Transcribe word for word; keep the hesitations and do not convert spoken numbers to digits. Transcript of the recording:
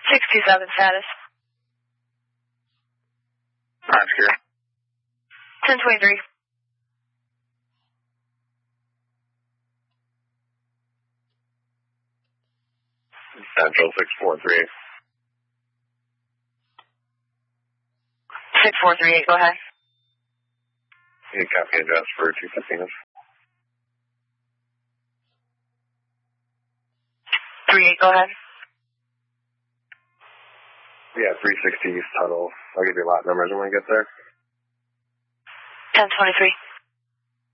six two seven status. Alright, secure. ten twenty-three. Central six four three eight. six four three eight, go ahead. You copy address for two fifteen. three eight, go ahead. Yeah, three sixty East Tuttle. I'll give you lot numbers when we get there. ten twenty-three.